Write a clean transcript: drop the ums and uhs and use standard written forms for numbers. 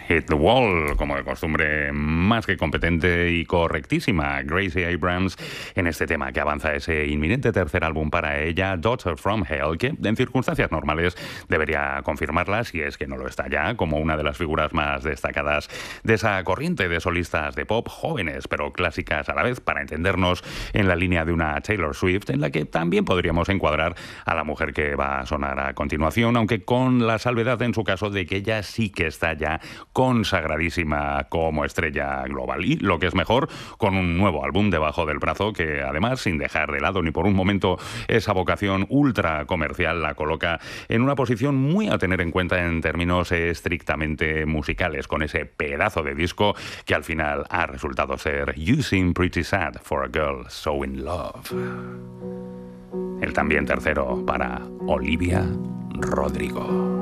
Hit the Wall, como de costumbre, más que competente y correctísima Gracie Abrams en este tema que avanza ese inminente tercer álbum para ella, Daughter from Hell, que en circunstancias normales debería confirmarla, si es que no lo está ya, como una de las figuras más destacadas de esa corriente de solistas de pop jóvenes pero clásicas a la vez, para entendernos en la línea de una Taylor Swift, en la que también podríamos encuadrar a la mujer que va a sonar a continuación, aunque con la salvedad en su caso de que ella sí que está ya consagradísima como estrella global. Y lo que es mejor, con un nuevo álbum debajo del brazo que, además, sin dejar de lado ni por un momento esa vocación ultra comercial, la coloca en una posición muy a tener en cuenta en términos estrictamente musicales, con ese pedazo de disco que al final ha resultado ser You Seem Pretty Sad for a Girl So in Love. El también tercero para Olivia Rodrigo.